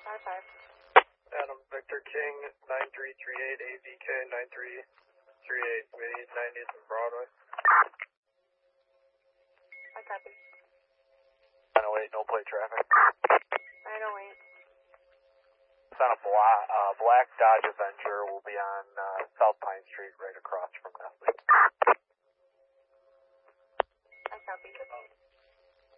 Adam Victor King, 9338, AVK 9338, we need 90th and Broadway. I copy. 908, no plate traffic. 908. It's on a black Dodge Avenger, will be on South Pine Street, right across from Nestle. I copy.